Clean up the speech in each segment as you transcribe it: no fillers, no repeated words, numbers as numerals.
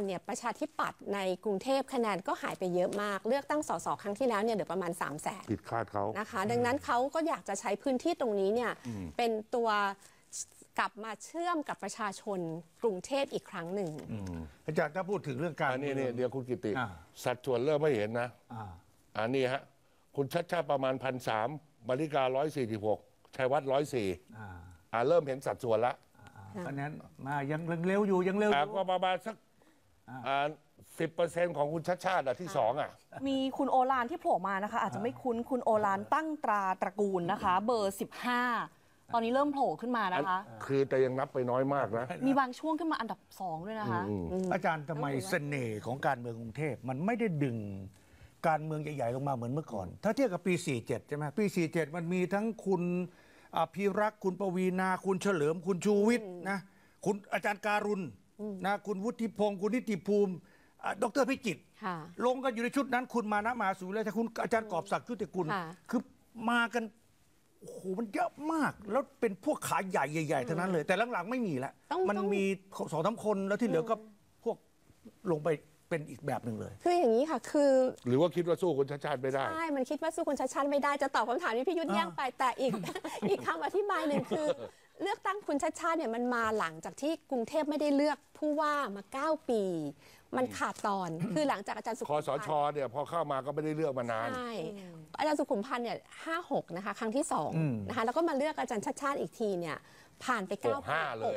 เนี่ยประชาธิปัตย์ในกรุงเทพคะแนนก็หายไปเยอะมากเลือกตั้งสสครั้งที่แล้วเนี่ยเดี๋ยวประมาณ 300,000 ผิดคาดเขานะคะดังนั้นเขาก็อยากจะใช้พื้นที่ตรงนี้เนี่ยเป็นตัวกลับมาเชื่อมกับประชาชนกรุงเทพอีกครั้งหนึ่งอาจารย์ถ้าพูดถึงเรื่องการนี่เดี๋ยวคุณกิติสัดส่วนเริ่มไม่เห็นนะนี่ฮะคุณชัดชาติประมาณ1,300มาริกา146ชัยวัฒน์104เริ่มเห็นสัดส่วนละคะแนนมายังเร็วอยู่ก็ประมาณสัก10%ของคุณชัดชาติที่2 มีคุณโอฬารที่โผล่มานะคะอาจจะไม่คุ้นคุณโอฬารตั้งตราตระกูลนะคะเบอร์15ตอนนี้เริ่มโผล่ขึ้นมานะคะคือแต่ยังนับไปน้อยมากนะมีบางช่วงขึ้นมาอันดับ2ด้วยนะคะอาจารย์ทำไมเสน่ห์ของการเมืองกรุงเทพมันไม่ได้ดึงการเมืองใหญ่ๆลงมาเหมือนเมื่อก่อนถ้าเทียบกับปี47ใช่ไหมปี47มันมีทั้งคุณพิรักษ์คุณปวีณาคุณเฉลิมคุณชูวิทย์นะคุณอาจารย์การุณนะคุณวุฒิพงศ์คุณนิติภูมิดร.พิจิตรลงกันอยู่ในชุดนั้นคุณมานะมหาสุวิทย์และคุณอาจารย์กอบศักดิ์ชุติกุลคือมากันโอ้โหมันเยอะมากแล้วเป็นพวกขาใหญ่ๆทั้งนั้นเลยแต่หลังๆไม่มีแล้วมันมี2-3 คนแล้วที่เหลือก็พวกลงไปเป็นอีกแบบหนึ่งเลยคืออย่างนี้ค่ะคือหรือว่าคิดว่าสู้คุณชัดชาติไม่ได้ใช่มันคิดว่าสู้คุณชัดชาติไม่ได้จะตอบคำถามที่พี่ยุทธแย่งไปแต่อีกคำอธิบายหนึ่งคือเลือกตั้งคุณชัดชาติเนี่ยมันมาหลังจากที่กรุงเทพไม่ได้เลือกผู้ว่ามา9 ปีมันขาดตอนคือหลังจากอาจารย์สุขุมคสชเนี่ยพอเข้ามาก็ไม่ได้เลือกมานานใช่อาจารย์สุขุมพันธ์เนี่ย56นะคะครั้งที่2นะคะแล้วก็มาเลือกอาจารย์ชัดชาติอีกทีเนี่ยผ่านไป9 ปี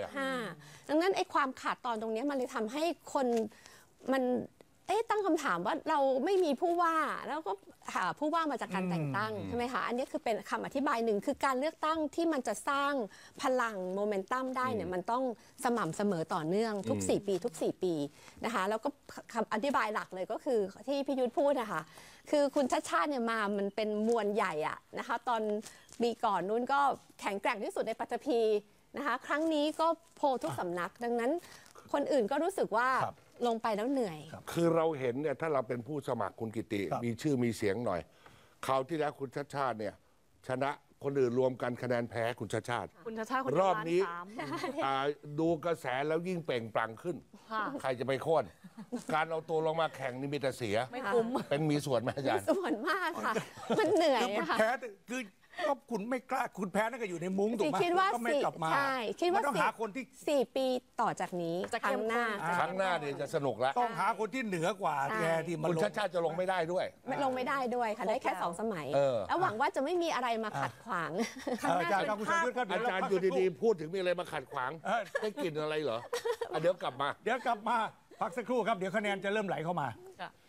65ดังนั้นไอ้ความขาดตอนตรงนี้มันเลยทำให้คนมันตั้งคำถามว่าเราไม่มีผู้ว่าแล้วก็หาผู้ว่ามาจากการแต่งตั้งใช่ไหมคะอันนี้คือเป็นคำอธิบายหนึ่งคือการเลือกตั้งที่มันจะสร้างพลังโมเมนตัมได้เนี่ยมันต้องสม่ำเสมอต่อเนื่องทุก4 ปีทุก4 ปีนะคะแล้วก็คำอธิบายหลักเลยก็คือที่พี่ยุทธพูดนะคะคือคุณชัดชาติเนี่ยมามันเป็นมวลใหญ่อะนะคะตอนปีก่อนนู้นก็แข็งแกร่งที่สุดในปัตตภีนะคะครั้งนี้ก็โพลทุกสำนักดังนั้นคนอื่นก็รู้สึกว่าลงไปแล้วเหนื่อยคือเราเห็นเนี่ยถ้าเราเป็นผู้สมัครคุณกิติมีชื่อมีเสียงหน่อยคราวที่แล้วคุณชัดชาติเนี่ยชนะคนอื่นรวมกันคะแนนแพ้คุณชัดชาติรอบนี้ดูกระแสแล้วยิ่งเปล่งปลั่งขึ้นใครจะไปโค่นการเอาตัวลงมาแข่งนี่มีแต่เสียไม่คุ้มเป็นมีส่วนไหมอาจารย์มีส่วนมากค่ะมันเหนื่อยค่ะแพ้คือก็คุณไม่กล้าคุณแพ้นั่นก็อยู่ในมุ้งถูกไหมคิดว่าก็ไม่กลับมาใช่คิดว่าต้องหาคนที่ 4 ปีต่อจากนี้ครั้งหน้าเนี่ยจะสนุกแล้วต้องหาคนที่เหนือกว่าแกที่คุณชัดชาติจะลงไม่ได้ด้วยลงไม่ได้ด้วยค่ะได้แค่2 สมัยแล้วหวังว่าจะไม่มีอะไรมาขัดขวางอาจารย์อยู่ดีๆพูดถึงมีอะไรมาขัดขวางได้กลิ่นอะไรเหรอเดี๋ยวกลับมาพักสักครู่ครับเดี๋ยวคะแนนจะเริ่มไหลเข้ามา